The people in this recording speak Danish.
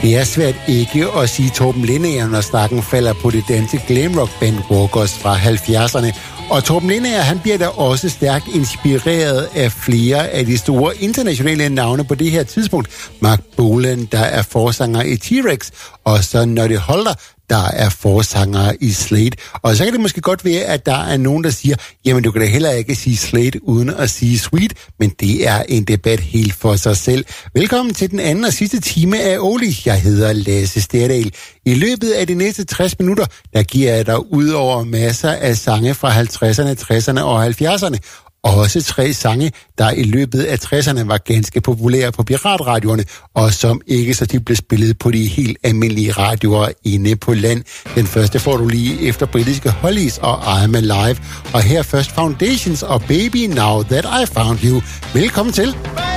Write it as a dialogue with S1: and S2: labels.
S1: Det er svært ikke at sige Torben Lindager, når snakken falder på det danske glamrock-band Walkers fra 70'erne. Og Torben Lindager, han bliver da også stærkt inspireret af flere af de store internationale navne på det her tidspunkt. Mark Bolan, der er forsanger i T-Rex, og så Noddy Holder, der er forsanger i Slade. Og så kan det måske godt være, at der er nogen, der siger, jamen du kan da heller ikke sige Slade uden at sige Sweet, men det er en debat helt for sig selv. Velkommen til den anden og sidste time af Oli. Jeg hedder Lasse Sterdal. I løbet af de næste 60 minutter, der giver jeg dig ud over masser af sange fra 50'erne, 60'erne og 70'erne. Også 3 sange, der i løbet af 60'erne var ganske populære på piratradioerne, og som ikke så tit blev spillet på de helt almindelige radioer inde på land. Den første får du lige efter britiske Hollies og I'm Alive. Og her først Foundations og Baby Now That I Found You. Velkommen til.